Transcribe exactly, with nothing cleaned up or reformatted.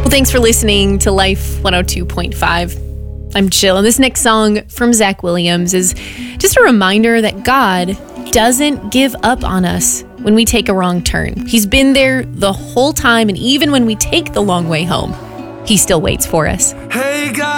Well, thanks for listening to Life one oh two point five. I'm Jill, and this next song from Zach Williams is just a reminder that God doesn't give up on us when we take a wrong turn. He's been there the whole time, and even when we take the long way home, He still waits for us. Hey God.